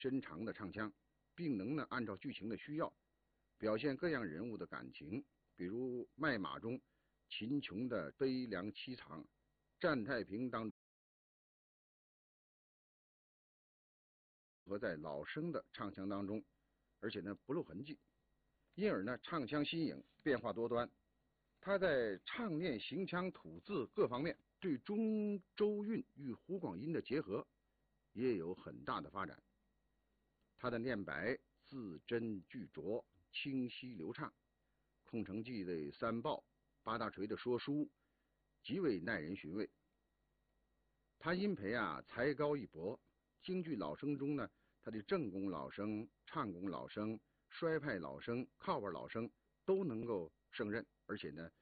真长的唱腔，并能呢按照剧情的需要表现各样人物的感情，比如《卖马》中秦琼的悲凉凄怆，《战太平》当中和在老生的唱腔当中，而且呢不露痕迹，因而呢唱腔新颖，变化多端。他在唱念、行腔、吐字各方面对中州韵与湖广音的结合也有很大的发展。他的念白字斟句酌，清晰流畅，空城计的三报、八大锤的说书极为耐人寻味。潘荫培才高一博，京剧老生中呢，他的正宫老生、唱功老生、衰派老生、靠腕老生都能够胜任，而且呢